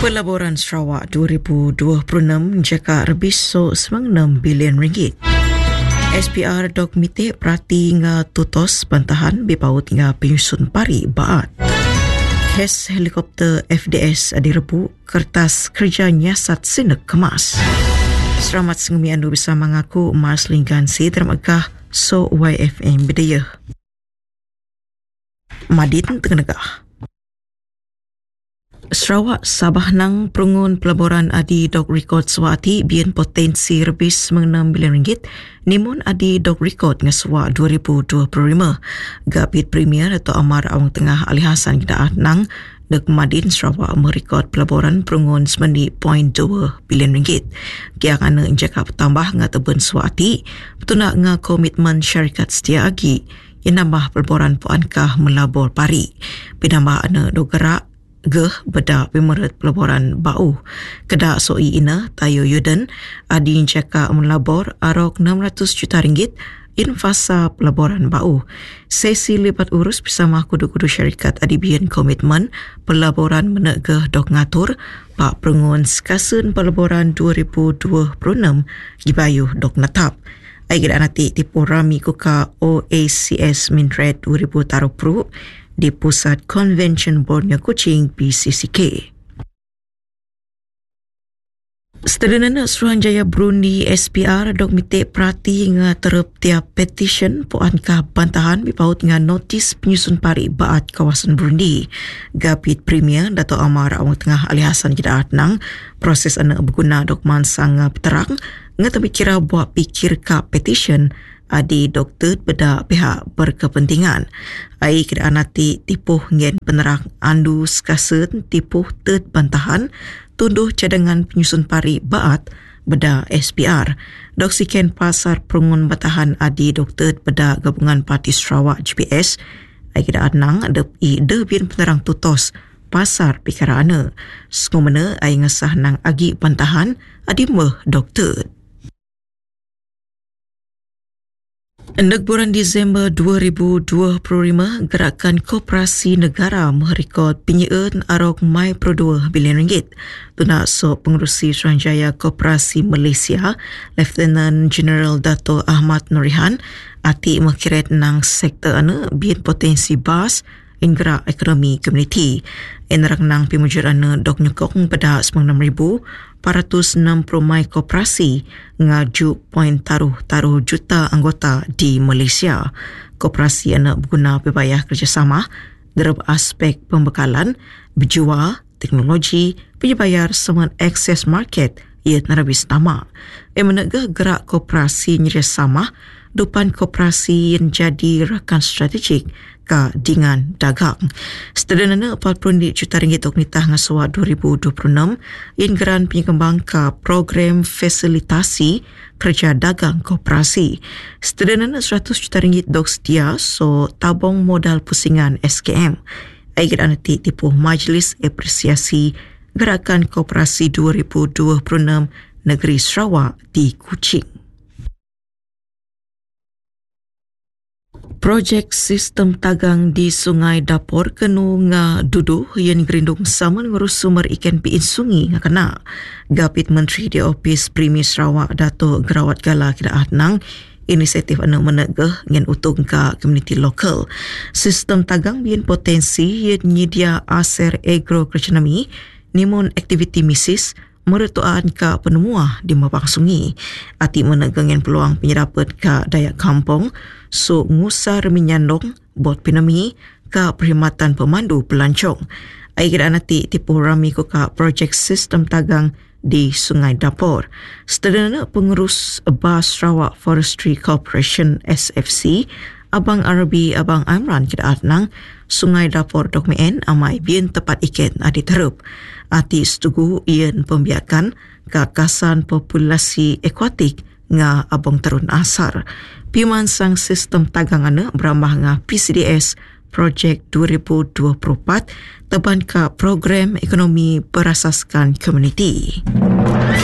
Pelaburan Sarawak 2026 jaka rebiso RM96 bilion. SPR dok mite perhati nga tutos bantahan bipaut nga penyusun pari baat. Kes helikopter FDS adirebu kertas kerja nyasat sinek kemas. Selamat sengumi anda bisa mengaku Mars Linggansi termegah so YFM bedaya. Madin Tenggah. Sarawak Sabah nang perungun pelaburan adi dok rekod swati bian potensi rebis RM96 bilion nimun adi dok rekod ngaswa 2025. Gapit Premier atau Amar Awang Tengah Alihasan Kedaat nang dek Madin Sarawak merekod pelaburan perungun RM9.2 bilion. Kia kana jaka bertambah ngateben swati betuna nga komitmen syarikat setia agi yang nambah pelaburan puankah melabur pari. Pinambah ana dok gerak beda pemeret pelaburan bau. Kedak soi ina tayo yuden adi jaka melabur arok RM600 juta in fasa pelaburan bau. Sesi lipat urus bersama kudu-kudu syarikat adibian komitmen pelaburan menegah dok ngatur pak perungun sekasun pelaburan 2026 gibayuh dok natap. Aigida nanti tipu rami kuka OACS Minred 2000 taruh peru di Pusat Convention Borneo Kuching PCCK. Seterusnya Suruhanjaya Burundi SPR dok mite perhati nga terep tiap petition puankah bantahan bipaut nga notis penyusun pari baat kawasan Burundi. Gapit Premier Dato' Amar Awang Tengah Alihasan Kedaat nang proses anak berguna dok mansang peterang nga tapi kira buat pikir ka petition adi doktor beda pihak berkepentingan. Ai kira nanti tipuh ngen penerang andu skasen tipuh tet bantahan tunduh cadangan penyusun pari baat beda SPR. Dok siken pasar perungun bantahan adi doktor beda gabungan Parti Sarawak GPS. Ai kira anang ada bian penerang tutos pasar pikarana. Sengumana ai ngesah nang agi bantahan adi meh doktor. Hendak bulan Disember 2025, Gerakan Koperasi Negara merekod penyaan arok RM2 bilion. Tuna so pengerusi Suruhanjaya Koperasi Malaysia, Lieutenant General Dato' Ahmad Nurihan, ati mengirat nang sektor ana bian potensi bas in gerak ekonomi komuniti. Enrang nang pimujur ana dok nyukong pada 96,460 mai koperasi ngaju poin taruh juta anggota di Malaysia. Koperasi ana berguna berbayar kerjasama dalam aspek pembekalan, berjual, teknologi, penyebayar semen akses market ia nerabis nama. Menegah gerak koperasi nyeriasama depan koperasi yang jadi rakan strategik ka dengan dagang. Seterusnya RM40 juta tok nitah ngaswa 2026 in geran penyekembang ka program fasilitasi kerja dagang koperasi. Seterusnya RM100 juta dok setia so tabung modal pusingan SKM. Aigir nanti tipu Majlis Apresiasi Gerakan Koperasi 2026 Negeri Sarawak di Kuching. Projek sistem tagang di Sungai Dapur kenu nga duduh yang gerindung sama ngurus sumber ikan piin sungi nga kena. Gapit Menteri di Opis Premier Sarawak Dato' Gerawat Gala Kedaat nang inisiatif anak menegah ngan utung ka komuniti lokal. Sistem tagang bian potensi yang nyedia aser agro kerjanami nimun aktiviti misis meretuan ka penemuah di mabang sungi. Ati menegangin peluang penyerapat ka dayak kampung so ngusar menyandong bot pinami ka perkhidmatan pemandu pelancong. Aigir nanti tipu rami ko ka projek sistem tagang di Sungai Dapur. Seterusnya pengurus Bas Sarawak Forestry Corporation SFC Abang Arabi Abang Amran Kedaat nang Sungai Dapur dok meen amai bian tepat ikan adi terup. Ati setugu ian pembiakan kakasan populasi akuatik nga abang terun asar. Pimansang sistem tagangan berambah nga PCDS Projek 2024 teban ka program ekonomi berasaskan komuniti.